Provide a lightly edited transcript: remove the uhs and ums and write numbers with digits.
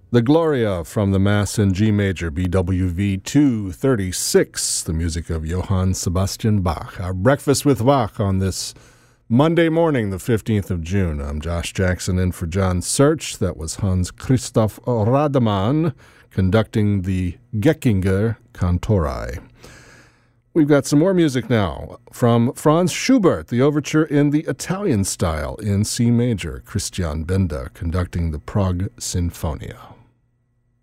The Gloria from the Mass in G major, BWV 236, the music of Johann Sebastian Bach. Our Breakfast with Bach on this Monday morning, the 15th of June. I'm Josh Jackson in for John Search. That was Hans Christoph Rademann conducting the Geckinger Cantori. We've got some more music now from Franz Schubert, the overture in the Italian style in C major. Christian Benda conducting the Prague Sinfonia.